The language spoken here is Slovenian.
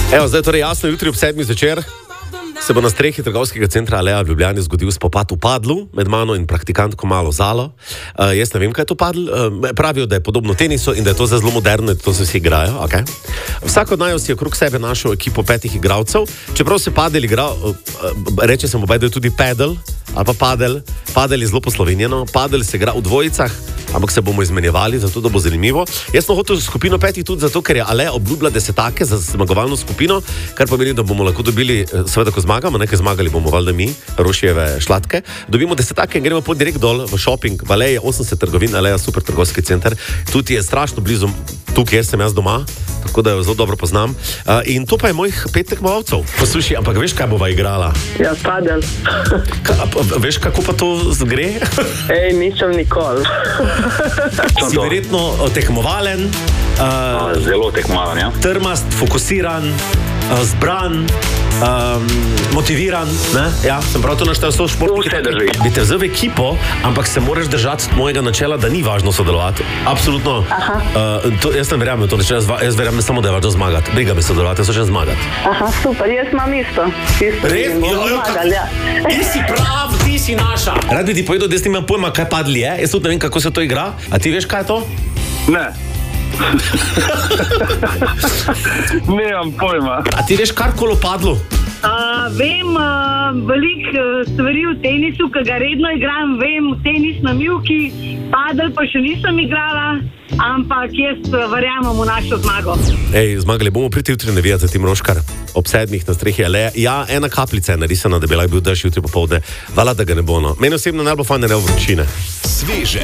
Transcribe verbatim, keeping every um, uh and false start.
Evo, zdaj torej jasno, jutri ob sedmih zvečer se bo na strehi trgovskega centra Alea v Ljubljani zgodil spopad v padlu med mano in praktikantko Malo Zalo. Uh, jaz ne vem, kaj je to padl. Uh, pravijo, da je podobno tenisu in da je to zdaj zelo moderno, da to se vsi igrajo. Okay? Vsak od naju si je okrog sebe našel ekipo petih igralcev. Čeprav se padel igra, uh, uh, reče se mu, da je tudi pedal ali pa padel. Padel je zelo poslovenjeno. Padel se igra v dvojicah, ampak se bomo izmenjevali, zato da bo zanimivo. Jaz sem hotel skupino petih tudi zato, ker je Alea obljubila desetake za zmagovalno skupino, kar pomeni, da bomo lahko dobili, seveda, ko zmagamo, nekaj zmagali bomo valjda mi, Rošijeve šlatke. Dobimo desetake in gremo pot direkt dol v shopping. V Aleji je osemdeset trgovin, Alea super trgovski center. Tudi je strašno blizu tukaj, kjer sem jaz doma, tako da jo zelo dobro poznam. Uh, in to pa je mojih pet tekmovalcev. Poslušaj, ampak veš, kaj bova igrala? Ja, padel. Ka, veš, kako pa to gre? Ej, nisem nikoli. Si verjetno tekmovalen, uh, zelo tekmovalen, ja. Trmast, fokusiran, uh, zbran, um, motiviran. Ne? Ja, sem prav to naštel, so športniki. Vse drži. Bi te vzel v ekipo, ampak se moraš držati mojega načela, da ni važno sodelovati. Absolutno. Uh, to, jaz ne verjamem to načelo, jaz verjamem samo, da je važno zmagati. Briga me sodelovati, jaz hočem zmagati. Aha, super, jaz imam isto. isto Res? Ja. Ti si prav, ti si naša. Rad bi ti povedal, da jaz nimam pojma, kaj padli je. Jaz tudi ne vem, kako se to igra. A ti veš, kaj je to? Ne. Nemam pojma. A ti veš karkoli o padlu? Uh, vem uh, veliko uh, stvari v tenisu, ki ga redno igram, vem tenis na mivki, padel pa še nisem igrala, ampak jaz uh, verjamem v našo zmago. Ej, zmagali bomo, priti jutri navijati za Tim Roškar ob sedmih na strehi Aleja. Ja, ena kapljica je narisana, da bi lahko bil dež jutri popoldne. Vala, da ga ne bo, no. Meni osebno najbolj fajn je vročine. Sveže